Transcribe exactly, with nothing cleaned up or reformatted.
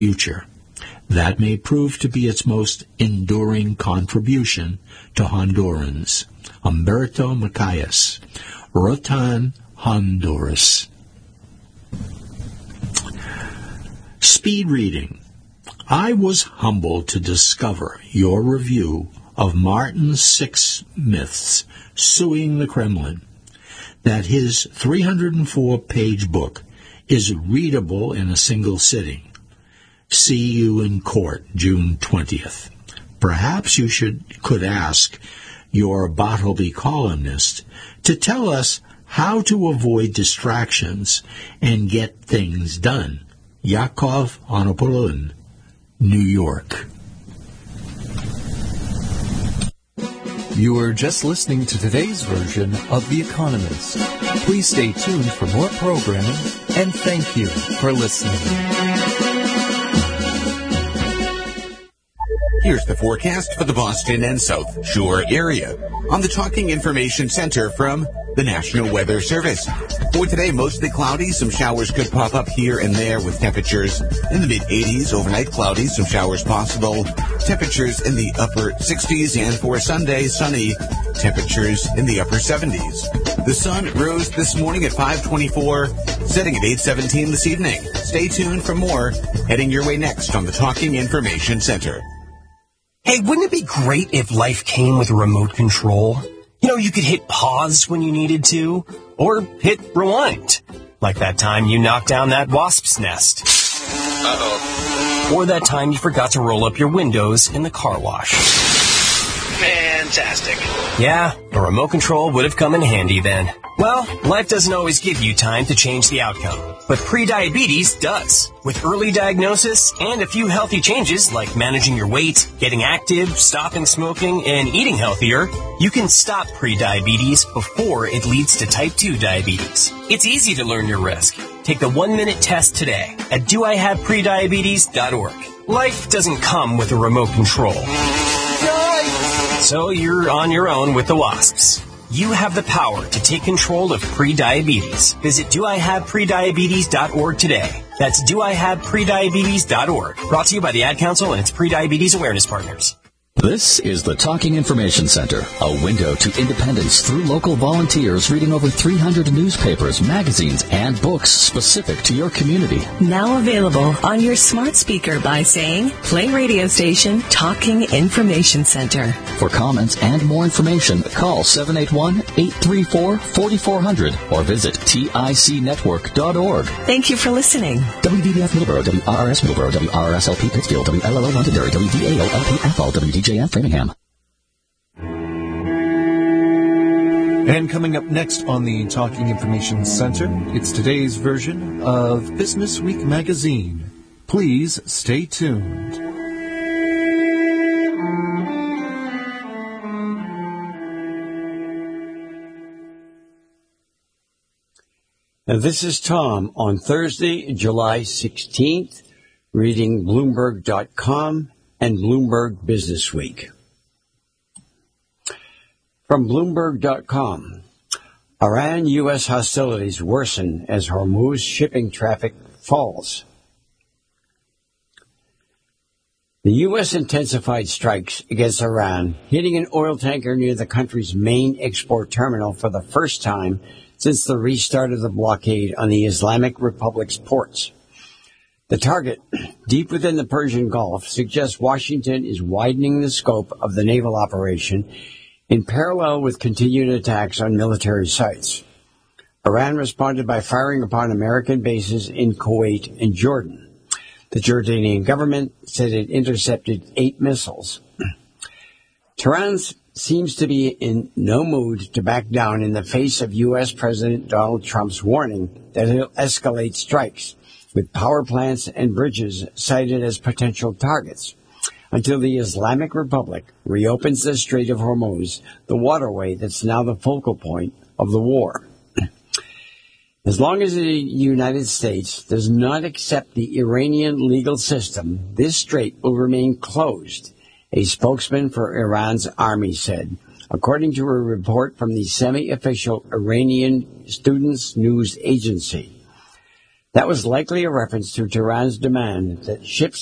future. That may prove to be its most enduring contribution to Hondurans. Humberto Macias, Rotan, Honduras. Speed reading. I was humbled to discover your review of Martin's Six Myths, Suing the Kremlin, that his three hundred four page book is readable in a single sitting. See you in court June twentieth. Perhaps you should could ask your Bartleby columnist to tell us how to avoid distractions and get things done. Yakov Onopolon, New York. You are just listening to today's version of The Economist. Please stay tuned for more programming, and thank you for listening. Here's the forecast for the Boston and South Shore area on the Talking Information Center from the National Weather Service. For today, mostly cloudy. Some showers could pop up here and there with temperatures in the mid-eighties. Overnight, cloudy. Some showers possible. Temperatures in the upper sixties. And for Sunday, sunny. Temperatures in the upper seventies. The sun rose this morning at five twenty-four, setting at eight seventeen this evening. Stay tuned for more heading your way next on the Talking Information Center. Hey, wouldn't it be great if life came with a remote control? You know, you could hit pause when you needed to, or hit rewind. Like that time you knocked down that wasp's nest. Uh-oh. Or that time you forgot to roll up your windows in the car wash. Fantastic. Yeah, a remote control would have come in handy then. Well, life doesn't always give you time to change the outcome, but prediabetes does. With early diagnosis and a few healthy changes like managing your weight, getting active, stopping smoking, and eating healthier, you can stop prediabetes before it leads to type two diabetes. It's easy to learn your risk. Take the one-minute test today at do I have prediabetes dot org. Life doesn't come with a remote control. So you're on your own with the wasps. You have the power to take control of prediabetes. Visit do I have prediabetes dot org today. That's do I have prediabetes dot org. Brought to you by the Ad Council and its Prediabetes Awareness Partners. This is the Talking Information Center, a window to independence through local volunteers reading over three hundred newspapers, magazines, and books specific to your community. Now available on your smart speaker by saying, play radio station Talking Information Center. For comments and more information, call seven eight one, eight three four, four four zero zero or visit tic network dot org. Thank you for listening. W D B F Middleborough, W R R S Middleborough, W R R S L P Pittsfield, W L L O Londonderry, W D A O L P Athol, W D J F Framingham. And coming up next on the Talking Information Center, it's today's version of Business Week magazine. Please stay tuned. Now, this is Tom on Thursday, July sixteenth, reading Bloomberg dot com and Bloomberg Business Week. From Bloomberg dot com, Iran-U S hostilities worsen as Hormuz shipping traffic falls. The U S intensified strikes against Iran, hitting an oil tanker near the country's main export terminal for the first time since the restart of the blockade on the Islamic Republic's ports. The target, deep within the Persian Gulf, suggests Washington is widening the scope of the naval operation in parallel with continued attacks on military sites. Iran responded by firing upon American bases in Kuwait and Jordan. The Jordanian government said it intercepted eight missiles. Tehran seems to be in no mood to back down in the face of U S President Donald Trump's warning that he'll escalate strikes, with power plants and bridges cited as potential targets, until the Islamic Republic reopens the Strait of Hormuz, the waterway that's now the focal point of the war. As long as the United States does not accept the Iranian legal system, this strait will remain closed, a spokesman for Iran's army said, according to a report from the semi-official Iranian Students News Agency. That was likely a reference to Tehran's demand that ships